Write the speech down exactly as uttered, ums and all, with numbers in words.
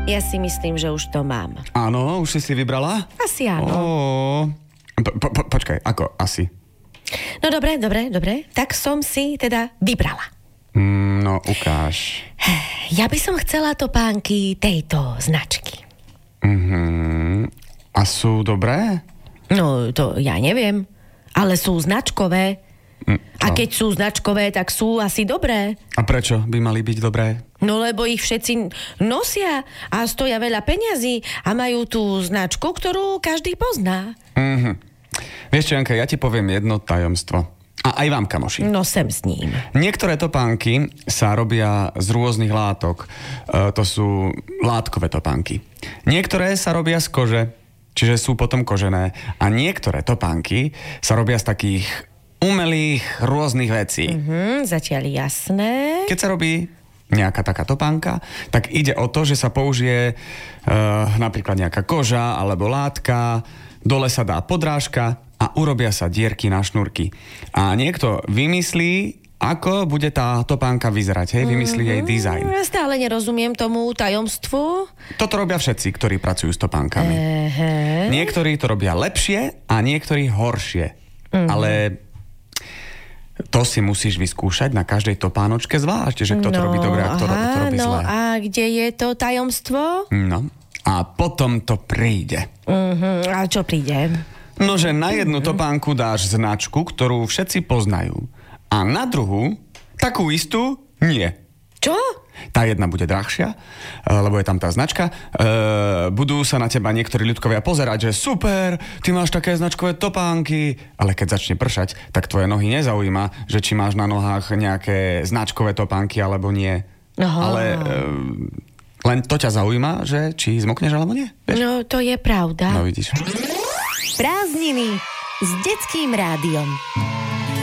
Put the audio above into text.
Ja si myslím, že už to mám. Áno, už si si vybrala? Asi áno. Ó, po, po, po, počkaj, ako asi? No dobre, dobre, dobre. Tak som si teda vybrala. Mm, no, ukáž. Ja by som chcela topánky tejto značky. Mhm. A sú dobré? No, to ja neviem. Ale sú značkové. Mm, A keď sú značkové, tak sú asi dobré. A prečo by mali byť dobré? No lebo ich všetci nosia a stoja veľa peňazí a majú tú značku, ktorú každý pozná. Mhm. Vieš čo, Janka, ja ti poviem jedno tajomstvo. A aj vám, kamoši. No sem s ním. Niektoré topánky sa robia z rôznych látok. E, to sú látkové topánky. Niektoré sa robia z kože, čiže sú potom kožené. A niektoré topánky sa robia z takých umelých rôznych vecí. Mhm, zatiaľ jasné. Keď sa robí nejaká taká topánka, tak ide o to, že sa použije e, napríklad nejaká koža alebo látka, dole sa dá podrážka a urobia sa dierky na šnúrky. A niekto vymyslí, ako bude tá topánka vyzerať, hej, vymyslí jej dizajn. Ja stále nerozumiem tomu tajomstvu. Toto robia všetci, ktorí pracujú s topánkami. Ehe. Niektorí to robia lepšie a niektorí horšie. Ale to si musíš vyskúšať na každej topánočke zvlášť, že kto to robí dobre a kto aha, to robí no zle. a kde je to tajomstvo? No, a potom to príde. Uh-huh. A čo príde? No, že na jednu topánku dáš značku, ktorú všetci poznajú. A na druhú, takú istú, nie. Čo? Tá jedna bude drahšia, lebo je tam tá značka. E, budú sa na teba niektorí ľudkovia pozerať, že super, ty máš také značkové topánky. Ale keď začne pršať, tak tvoje nohy nezaujíma, že či máš na nohách nejaké značkové topánky alebo nie. Aha. Ale e, len to ťa zaujíma, že či zmokneš alebo nie. Vieš? No, to je pravda. No vidíš. Prázdniny s Detským rádiom.